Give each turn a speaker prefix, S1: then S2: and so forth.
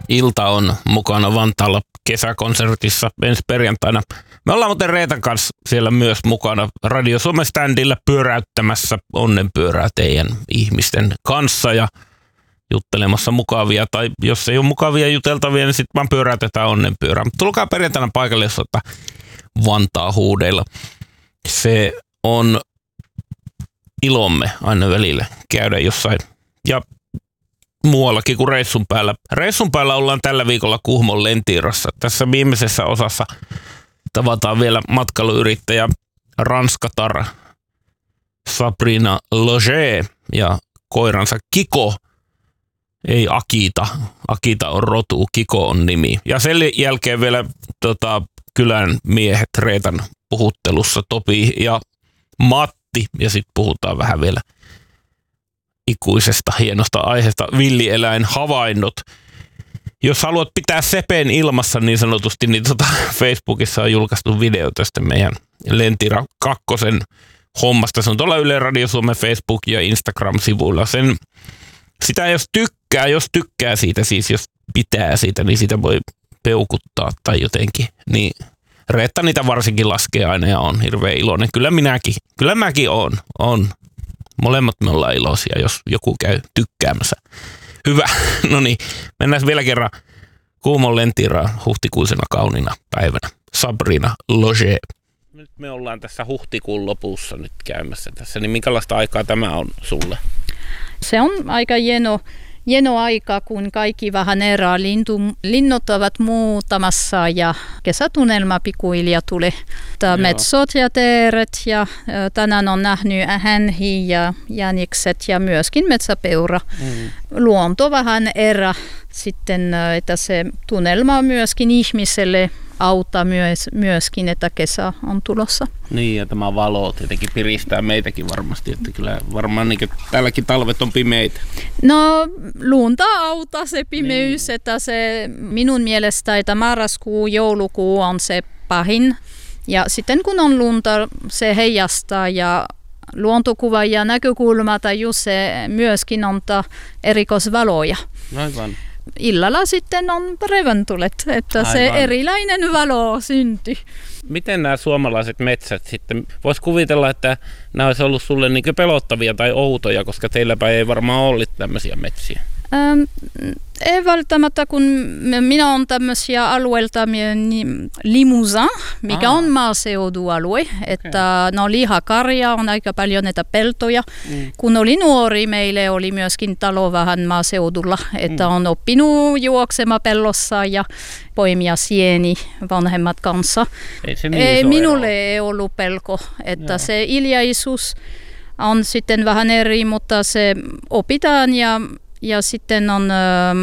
S1: Ilta on mukana Vantaalla kesäkonsertissa ensi perjantaina. Me ollaan muuten Reetan kanssa siellä myös mukana Radio Suomen standilla pyöräyttämässä onnenpyörää teidän ihmisten kanssa ja juttelemassa mukavia, tai jos ei ole mukavia juteltavia, niin sitten vaan pyöräytetään onnenpyörää. Tulkaa perjantaina paikalle, jos olette Vantaa huudeilla. Se on ilomme aina välillä käydä jossain ja muuallakin kuin reissun päällä. Reissun päällä ollaan tällä viikolla Kuhmon Lentiirassa. Tässä viimeisessä osassa tavataan vielä matkailuyrittäjä ranskatar Sabrina Loger ja koiransa Kiko. Ei Akita. Akita on rotu, Kiko on nimi. Ja sen jälkeen vielä kylän miehet Reetan puhuttelussa, Topi ja Matti. Ja sitten puhutaan vähän vielä ikuisesta hienosta aiheesta, villieläinhavainnot. Jos haluat pitää sepen ilmassa niin sanotusti, niin Facebookissa on julkaistu video tästä meidän Lentira 2 hommasta. Se on tuolla Yle Radio Suomen Facebook- ja Instagram-sivuilla. Sitä jos tykkää siitä, siis jos pitää siitä, niin sitä voi peukuttaa tai jotenkin. Niin Reetta niitä varsinkin laskee aina ja on hirveän iloinen. Kyllä mäkin on. Molemmat me ollaan iloisia, jos joku käy tykkäämässä. Hyvä. No niin, mennään vielä kerran Kuhmon Lentiraan huhtikuisena kauniina päivänä. Sabrina Loger. Nyt me ollaan tässä huhtikuun lopussa nyt käymässä tässä, niin minkälaista aikaa tämä on sulle?
S2: Se on aika hieno aika, kun kaikki vähän erää. Linnut ovat muutamassa ja kesätunnelma pikkuhiljaa tulee. Metsot ja teeret ja tänään on nähnyt hänhi ja jänikset ja myöskin metsäpeura. Luonto vähän erää sitten, että se tunnelma myöskin ihmiselle auttaa myöskin, että kesä on tulossa.
S1: Niin, ja tämä valo tietenkin piristää meitäkin varmasti, että kyllä varmaan niin tälläkin talvet on pimeitä.
S2: No, luonta auttaa se pimeys, niin. Että se minun mielestä, että marraskuu, joulukuu on se pahin. Ja sitten kun on lunta, se heijastaa ja luontokuva ja näkökulma tai just se myöskin antaa erikoisvaloja.
S1: Aivan.
S2: Illalla sitten on reventulet, että aivan. Se erilainen valo syntyy.
S1: Miten nämä suomalaiset metsät sitten, vois kuvitella, että nämä olisi ollut sulle niin pelottavia tai outoja, koska teilläpä ei varmaan ollut tämmöisiä metsiä?
S2: Ei välttämättä, kun minä olen tämmöisiä alueelta Limousin, mikä on maaseudualue, että no lihakarja on aika paljon näitä peltoja. Kun oli nuori, meille oli myöskin talo vähän maaseudulla, että on oppinut juoksema pellossa ja poimia sieni vanhemmat kanssa.
S1: Ei
S2: minulle ei ollut pelko, että se hiljaisuus on sitten vähän eri, mutta se opitaan ja sitten on